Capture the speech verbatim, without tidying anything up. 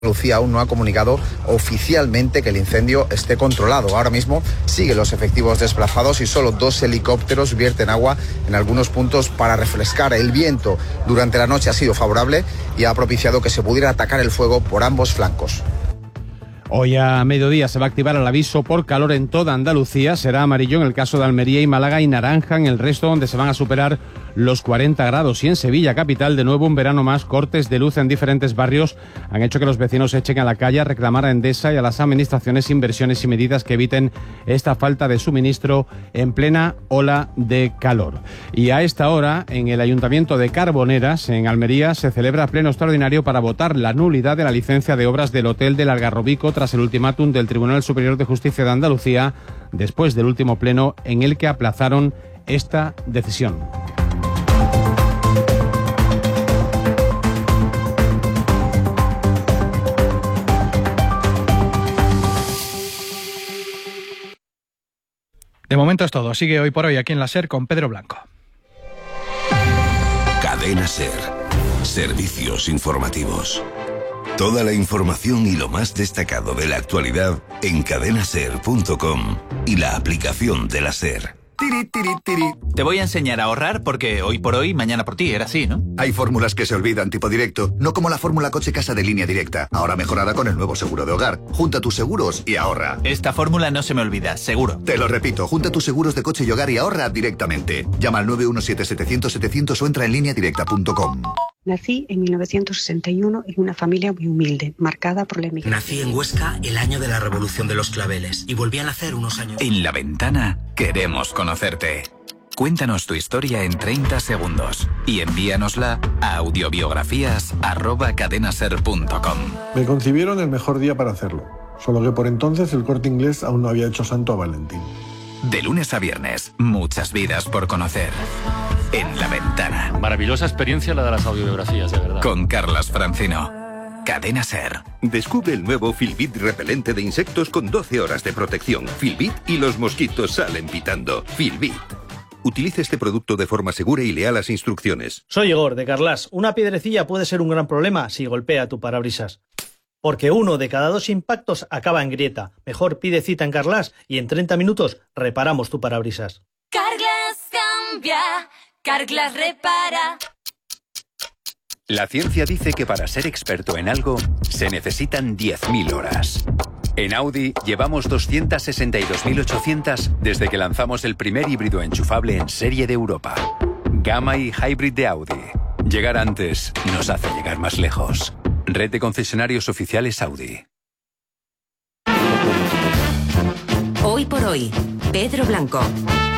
Lucía aún no ha comunicado oficialmente que el incendio esté controlado. Ahora mismo siguen los efectivos desplazados y solo dos helicópteros vierten agua en algunos puntos para refrescar. El viento durante la noche ha sido favorable y ha propiciado que se pudiera atacar el fuego por ambos flancos. Hoy a mediodía se va a activar el aviso por calor en toda Andalucía. Será amarillo en el caso de Almería y Málaga y naranja en el resto, donde se van a superar los cuarenta grados. Y en Sevilla capital, de nuevo un verano más, cortes de luz en diferentes barrios han hecho que los vecinos se echen a la calle a reclamar a Endesa y a las administraciones inversiones y medidas que eviten esta falta de suministro en plena ola de calor. Y a esta hora, en el Ayuntamiento de Carboneras, en Almería, se celebra pleno extraordinario para votar la nulidad de la licencia de obras del Hotel del Algarrobico tras el ultimátum del Tribunal Superior de Justicia de Andalucía, después del último pleno en el que aplazaron esta decisión. De momento es todo. Sigue Hoy por Hoy aquí en la SER con Pedro Blanco. Cadena SER. Servicios informativos. Toda la información y lo más destacado de la actualidad en cadena ser punto com y la aplicación de la SER. Tiri, tiri, tiri. Te voy a enseñar a ahorrar porque hoy por hoy, mañana por ti, era así, ¿no? Hay fórmulas que se olvidan, tipo directo, no como la fórmula coche-casa de Línea Directa, ahora mejorada con el nuevo seguro de hogar. Junta tus seguros y ahorra. Esta fórmula no se me olvida, seguro. Te lo repito, junta tus seguros de coche y hogar y ahorra directamente. Llama al nueve uno siete, setecientos, setecientos o entra en línea directa punto com. Nací en mil novecientos sesenta y uno en una familia muy humilde, marcada por la emigración. Nací en Huesca el año de la Revolución de los Claveles y volví a nacer unos años. En La Ventana queremos conocerte. Cuéntanos tu historia en treinta segundos y envíanosla a audiobiografías arroba cadenaser punto com. Me concibieron el mejor día para hacerlo, solo que por entonces el Corte Inglés aún no había hecho santo a Valentín. De lunes a viernes, muchas vidas por conocer. En La Ventana. Maravillosa experiencia la de las audiobiografías, de verdad. Con Carlas Francino. Cadena SER. Descubre el nuevo Filbit repelente de insectos con doce horas de protección. Filbit y los mosquitos salen pitando. Filbit. Utilice este producto de forma segura y lea las instrucciones. Soy Igor, de Carlas. Una piedrecilla puede ser un gran problema si golpea tu parabrisas. Porque uno de cada dos impactos acaba en grieta. Mejor pide cita en Carlas y en treinta minutos reparamos tu parabrisas. Carglass cambia, Carglass repara. La ciencia dice que para ser experto en algo se necesitan diez mil horas. En Audi llevamos doscientas sesenta y dos mil ochocientas desde que lanzamos el primer híbrido enchufable en serie de Europa. Gamma y Hybrid de Audi. Llegar antes nos hace llegar más lejos. Red de concesionarios oficiales Audi. Hoy por hoy, Pedro Blanco.